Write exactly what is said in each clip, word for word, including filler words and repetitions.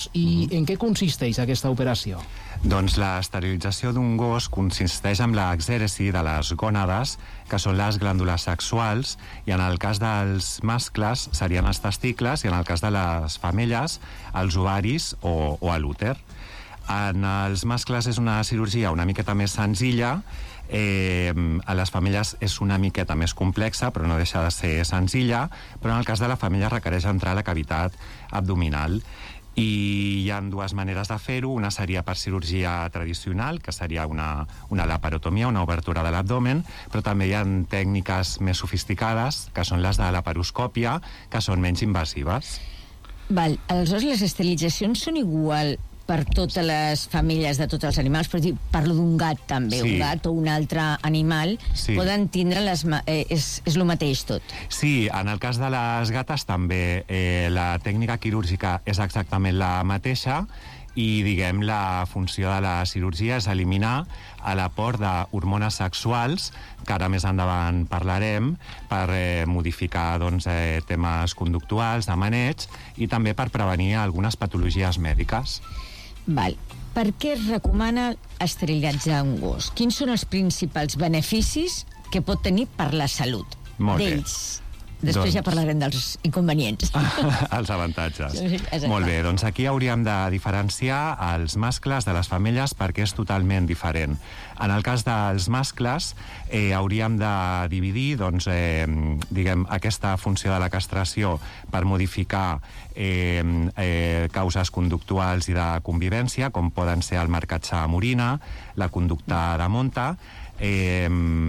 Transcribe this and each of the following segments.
I mm. en què consisteix aquesta operació? Doncs l'esterilització d'un gos consisteix en l'exèresi de les gònades, que són les glàndules sexuals, i en el cas dels mascles serien els testicles, i en el cas de les femelles, els ovaris o, o l'úter. En els mascles és una cirurgia una miqueta més senzilla, eh, a les femelles és una miqueta més complexa, però no deixa de ser senzilla, però en el cas de la femella requereix entrar a la cavitat abdominal. I hi ha dues maneres de fer-ho. Una seria per cirurgia tradicional, que seria una, una laparotomia, una obertura de l'abdomen, però també hi ha tècniques més sofisticades, que són les de laparoscòpia, que són menys invasives. Val. Aleshores, les esterilitzacions són igual per totes les famílies de tots els animals, per dir, parlo d'un gat també, sí. Un gat o un altre animal, sí. Poden tindre les... Eh, és, és el mateix tot. Sí, en el cas de les gates també eh, la tècnica quirúrgica és exactament la mateixa i, diguem, la funció de la cirurgia és eliminar l'aport d'hormones sexuals, que ara més endavant parlarem, per eh, modificar doncs, eh, temes conductuals, de maneig, i també per prevenir algunes patologies mèdiques. Val. Per què es recomana esterilitzar un gos? Quins són els principals beneficis que pot tenir per la salut d'ells? Després doncs... ja parlarem dels inconvenients. Els avantatges. Exacte. Molt bé, doncs aquí hauríem de diferenciar els mascles de les femelles perquè és totalment diferent. En el cas dels mascles eh, hauríem de dividir doncs, eh, diguem, aquesta funció de la castració per modificar eh, eh, causes conductuals i de convivència, com poden ser el marcatge amb orina, la conducta de monta, Eh,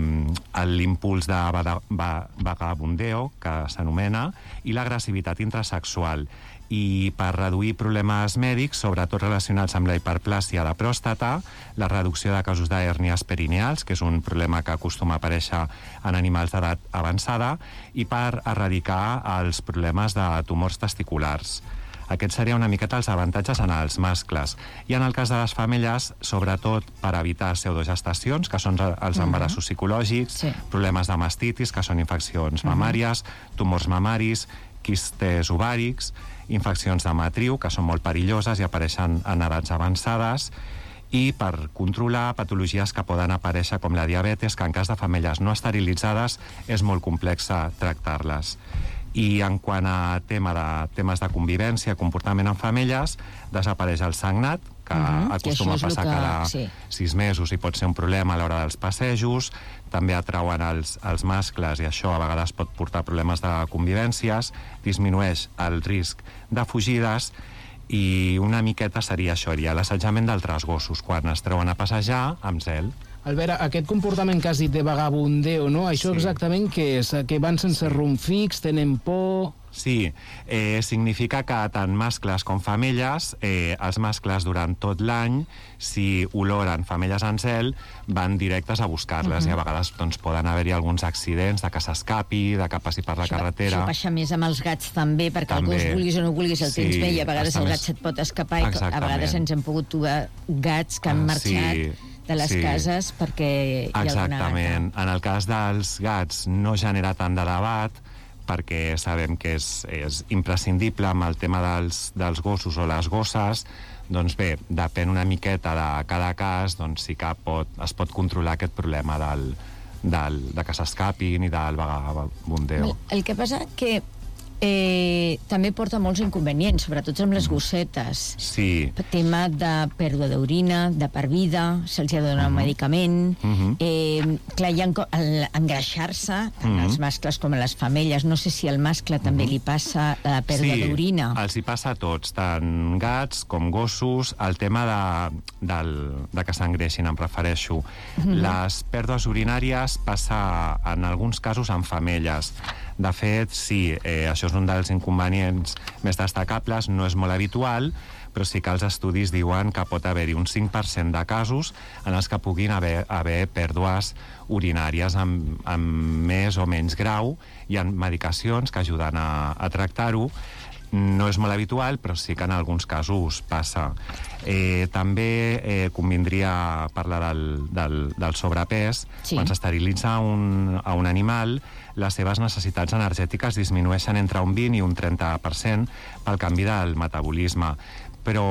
l'impuls de vagabundeo, que s'anomena, i l'agressivitat intrasexual. I per reduir problemes mèdics, sobretot relacionats amb la hiperplàsia de pròstata, la reducció de casos d'hèrnies perineals, que és un problema que acostuma a aparèixer en animals d'edat avançada, i per erradicar els problemes de tumors testiculars. Aquests serien una miqueta els avantatges en els mascles. I en el cas de les femelles, sobretot per evitar pseudogestacions, que són els embarassos psicològics, sí. Problemes de mastitis, que són infeccions mamàries, tumors mamaris, quistes ovàrics, infeccions de matriu, que són molt perilloses i apareixen en edats avançades, i per controlar patologies que poden aparèixer com la diabetes, que en cas de femelles no esterilitzades és molt complexa tractar-les. I en quant a tema de, temes de convivència, comportament en femelles, desapareix el sagnat, que uh-huh, acostuma a passar que... cada sí. sis mesos i pot ser un problema a l'hora dels passejos. També atrauen els, els mascles i això a vegades pot portar problemes de convivències, disminueix el risc de fugides, i una miqueta seria això, seria l'assetjament d'altres gossos quan es treuen a passejar amb zel. Albert, aquest comportament que has dit de vagabundeo, no? Això sí. Exactament què és? Que van sense rumb fix, tenen por... Sí, eh, significa que tant mascles com femelles, eh, els mascles durant tot l'any, si oloren femelles en zel, van directes a buscar-les, uh-huh. I a vegades doncs, poden haver-hi alguns accidents de que s'escapi, de que passi per la això, carretera. Això passa més amb els gats també, perquè també. El gos vulguis o no vulguis el sí, tens bé, i a vegades el gat més... se't pot escapar, i a vegades ens hem pogut trobar gats que han marxat... Sí. De les sí. cases perquè hi ha exactament. Alguna gata. En el cas dels gats no genera tant de debat perquè sabem que és, és imprescindible amb el tema dels, dels gossos o les gosses. Doncs bé, depèn una miqueta de cada cas, doncs sí que pot, es pot controlar aquest problema del, del, de que s'escapin i del vagabundeo. El que passa que Eh, també porta molts inconvenients, sobretot amb les gossetes. Sí. Tema de pèrdua d'orina, de per vida, se'ls ha de donar uh-huh. un medicament. Uh-huh. Eh, clar, hi ha engreixar-se, tant uh-huh. els mascles com les femelles. No sé si al mascle uh-huh. també li passa la pèrdua sí, d'orina. Sí, els hi passa a tots, tant gats com gossos. El tema de, del, de que s'engreixin, em refereixo. Uh-huh. Les pèrdues urinàries passa en alguns casos en femelles. De fet, sí, eh, això és un dels inconvenients més destacables, no és molt habitual, però sí que els estudis diuen que pot haver-hi un cinc per cent de casos en els que puguin haver, haver pèrdues urinàries amb, amb més o menys grau. Hi ha medicacions que ajuden a, a tractar-ho. No és molt habitual, però sí que en alguns casos passa. Eh, també eh, convindria parlar del, del, del sobrepès. Sí. Quan s'esterilitza un, a un animal, les seves necessitats energètiques disminueixen entre un vint i un trenta per cent pel canvi del metabolisme. Però